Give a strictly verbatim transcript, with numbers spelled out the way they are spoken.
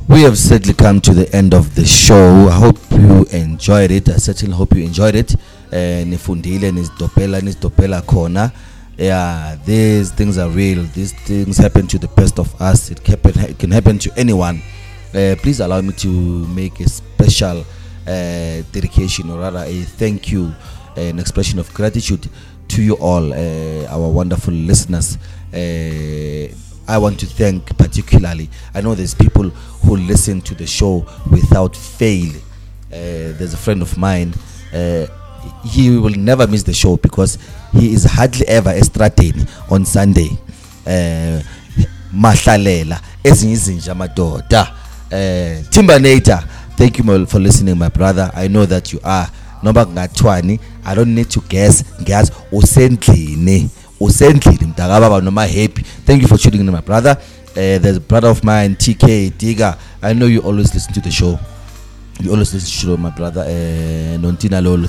We have sadly come to the end of the show. I hope you enjoyed it. I certainly hope you enjoyed it. Uh, Nifundile, nisdopela, nisdopela khona. Yeah, these things are real. These things happen to the best of us. It can, it can happen to anyone. Uh, please allow me to make a special uh, dedication, or rather a thank you, uh, an expression of gratitude to you all, uh, our wonderful listeners. Uh, I want to thank particularly, I know there's people who listen to the show without fail. Uh, there's a friend of mine, uh, he will never miss the show because he is hardly ever estradeni on Sunday. Uh, Mahlalela, ezinyizinja madoda. Uh, Timbanator, thank you for listening, my brother. I know that you are. Nomba ngatwani, I don't need to guess. Guess usendlini. Usendlini mtakababa noma happy. Thank you for tuning in, my brother. Uh, there's a brother of mine, T K Digger. I know you always listen to the show. You always listen to the show, my brother. Uh, Nontina Lolo.